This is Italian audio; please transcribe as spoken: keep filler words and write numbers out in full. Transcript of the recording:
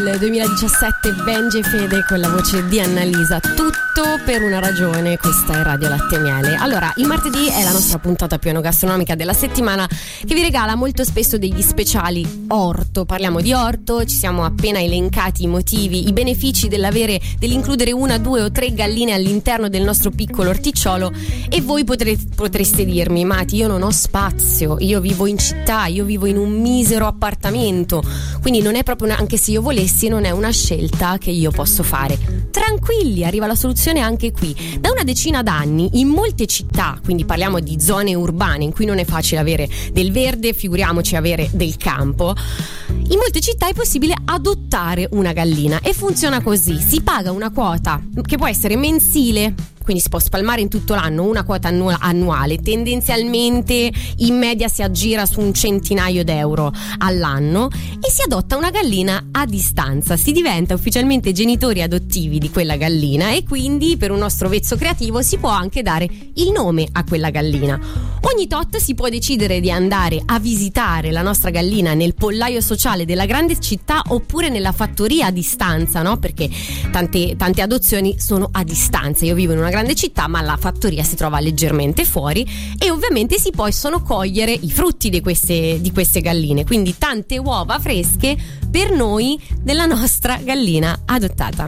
del duemiladiciassette, Benji e Fede con la voce di Annalisa. Tutto per una ragione, questa è Radio Latte e Miele. Allora, il martedì è la nostra puntata più enogastronomica della settimana, che vi regala molto spesso degli speciali orto. Parliamo di orto, ci siamo appena elencati i motivi, i benefici dell'avere, dell'includere una, due o tre galline all'interno del nostro piccolo orticciolo, e voi potre, potreste dirmi: Mati, io non ho spazio, io vivo in città, io vivo in un misero appartamento, quindi non è proprio una, anche se io volessi, non è una scelta che io posso fare. Tranquilli, arriva la soluzione anche qui. Da una decina d'anni in molte città, quindi parliamo di zone urbane in cui non è facile avere del verde, figuriamoci avere del campo, in molte città è possibile adottare una gallina e funziona così: si paga una quota che può essere mensile, quindi si può spalmare in tutto l'anno, una quota annu- annuale, tendenzialmente in media si aggira su un centinaio d'euro all'anno, e si adotta una gallina a distanza. Si diventa ufficialmente genitori adottivi di quella gallina, e quindi per un nostro vezzo creativo si può anche dare il nome a quella gallina. Ogni tot si può decidere di andare a visitare la nostra gallina nel pollaio sociale della grande città, oppure nella fattoria a distanza, no? Perché tante, tante adozioni sono a distanza. Io vivo in una grande città, ma la fattoria si trova leggermente fuori, e ovviamente si possono cogliere i frutti di queste, di queste galline, quindi tante uova fresche per noi della nostra gallina adottata.